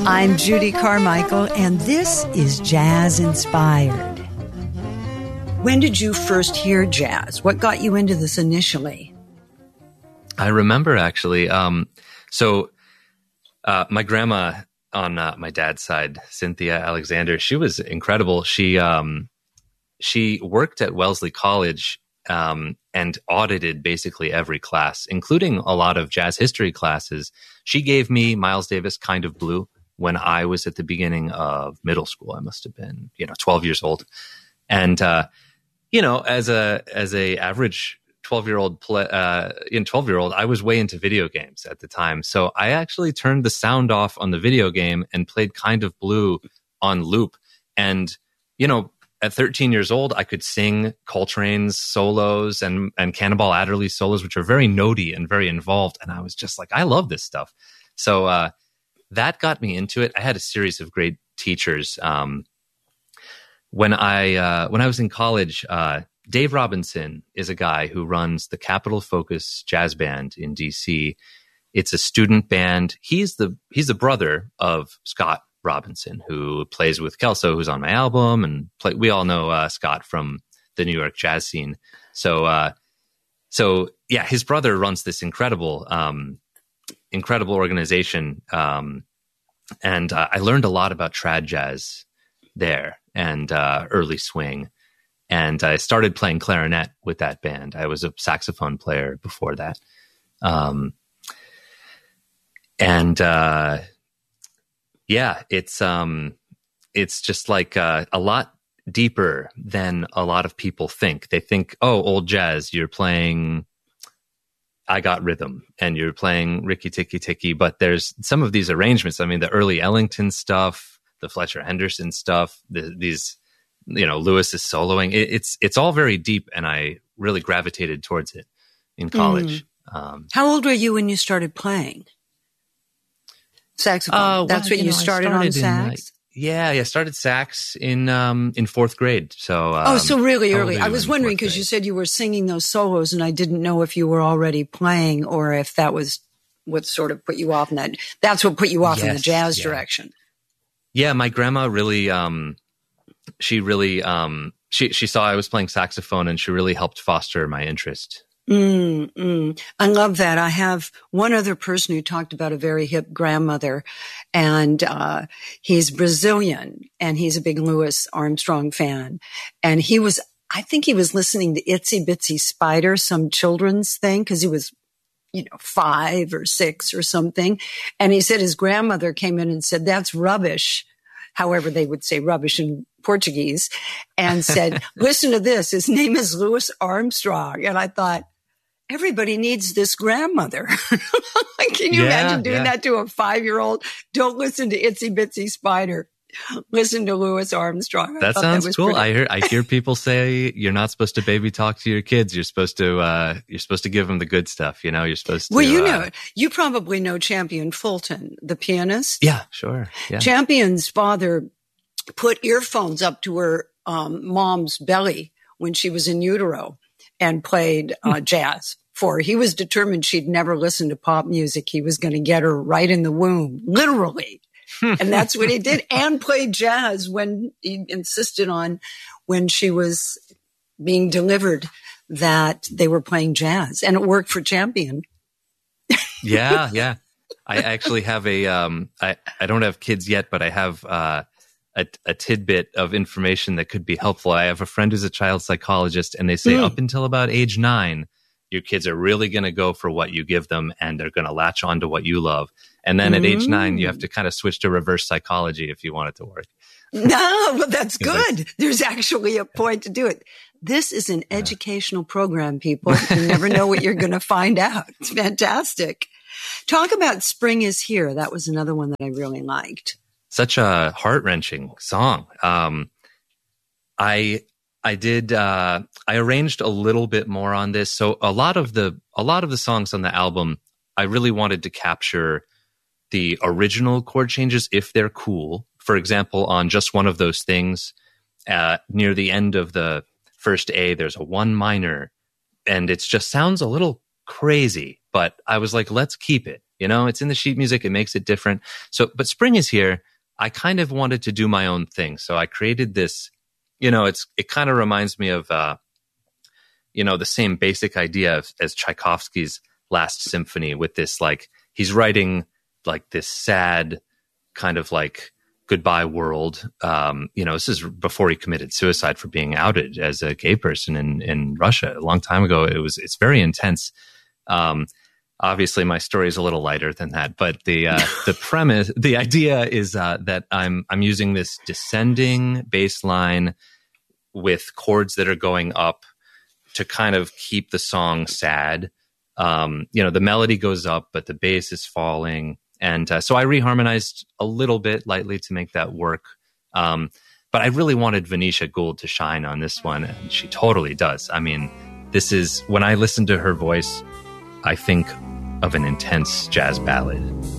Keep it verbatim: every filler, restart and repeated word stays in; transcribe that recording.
I'm Judy Carmichael, and this is Jazz Inspired. When did you first hear jazz? What got you into this initially? I remember, actually. Um, so uh, my grandma on uh, my dad's side, Cynthia Alexander, she was incredible. She um, she worked at Wellesley College um, and audited basically every class, including a lot of jazz history classes. She gave me Miles Davis' Kind of Blue when I was at the beginning of middle school. I must have been, you know, twelve years old. And, uh, you know, as a, as a average twelve year old, play, uh, in twelve year old, I was way into video games at the time. So I actually turned the sound off on the video game and played Kind of Blue on loop. And, you know, at thirteen years old, I could sing Coltrane's solos and, and Cannonball Adderley's solos, which are very notey and very involved. And I was just like, I love this stuff. So, uh, that got me into it. I had a series of great teachers. Um, when I uh, when I was in college, uh, Dave Robinson is a guy who runs the Capitol Focus Jazz Band in D C. It's a student band. He's the he's the brother of Scott Robinson, who plays with Kelso, who's on my album, and play, we all know uh, Scott from the New York jazz scene. So, uh, so yeah, his brother runs this incredible. Um, incredible organization. Um, and uh, I learned a lot about trad jazz there and uh, early swing. And I started playing clarinet with that band. I was a saxophone player before that. Um, and uh, yeah, it's um, it's just like uh, a lot deeper than a lot of people think. They think, oh, old jazz, you're playing I Got Rhythm and you're playing Ricky Tikki Tikki, but there's some of these arrangements. I mean, the early Ellington stuff, the Fletcher Henderson stuff, the, these, you know, Lewis's soloing, it, it's, it's all very deep. And I really gravitated towards it in college. Mm. Um, How old were you when you started playing saxophone? Uh, That's well, what you you know, started, started on sax? Like, yeah, yeah. I started sax in um, in fourth grade. So um, oh, so really how early. old are I you was in wondering fourth because grade? you said you were singing those solos, and I didn't know if you were already playing or if that was what sort of put you off in that. That's what put you off in the Yes, jazz yeah. direction. Yeah, my grandma really, um, she really, um, she she saw I was playing saxophone, and she really helped foster my interest. Mm, mm. I love that. I have one other person who talked about a very hip grandmother, and uh, he's Brazilian, and he's a big Louis Armstrong fan. And he was, I think he was listening to Itsy Bitsy Spider, some children's thing, because he was, you know, five or six or something. And he said his grandmother came in and said, "That's rubbish." However, they would say rubbish in Portuguese, and said, "Listen to this. His name is Louis Armstrong." And I thought, everybody needs this grandmother. Can you Yeah, imagine doing yeah. that to a five-year-old? Don't listen to Itsy Bitsy Spider. Listen to Louis Armstrong. I That thought sounds was cool. pretty- I hear I hear people say you're not supposed to baby talk to your kids. You're supposed to uh, you're supposed to give them the good stuff. You know, you're supposed to. Well, you uh, know, you probably know Champion Fulton, the pianist. Yeah, sure. Yeah. Champion's father put earphones up to her um, mom's belly when she was in utero and played uh, jazz for her. He was determined she'd never listen to pop music. He was going to get her right in the womb, literally. And that's what he did, and played jazz when he insisted on, when she was being delivered, that they were playing jazz, and it worked for Champion. Yeah, yeah. I actually have a, um, I, I don't have kids yet, but I have uh, a, a tidbit of information that could be helpful. I have a friend who's a child psychologist, and they say Mm. up until about age nine, your kids are really going to go for what you give them, and they're going to latch on to what you love. And then at age nine, you have to kind of switch to reverse psychology if you want it to work. No, but that's It's like- good. There's actually a point to do it. This is an educational program, people. You never know what you're going to find out. It's fantastic. Talk about Spring is Here. That was another one that I really liked. Such a heart-wrenching song. Um, I I did uh, I arranged a little bit more on this. So a lot of the a lot of the songs on the album, I really wanted to capture the original chord changes if they're cool. For example, on Just One of Those Things, uh, near the end of the first A, there's a one minor, and it just sounds a little crazy. But I was like, let's keep it. You know, it's in the sheet music. It makes it different. So, but Spring is Here. I kind of wanted to do my own thing. So I created this, you know, it's, it kind of reminds me of, uh, you know, the same basic idea of, as Tchaikovsky's Last Symphony, with this, like, he's writing like this sad kind of like goodbye world. Um, you know, this is before he committed suicide for being outed as a gay person in, in Russia a long time ago. It was, it's very intense. Um, obviously my story is a little lighter than that, but the, uh, the premise, the idea is, uh, that I'm, I'm using this descending bass line with chords that are going up to kind of keep the song sad. Um, you know, the melody goes up, but the bass is falling. And uh, so I reharmonized a little bit lightly to make that work. Um, but I really wanted Venetia Gould to shine on this one, and she totally does. I mean, this is, when I listen to her voice, I think of an intense jazz ballad.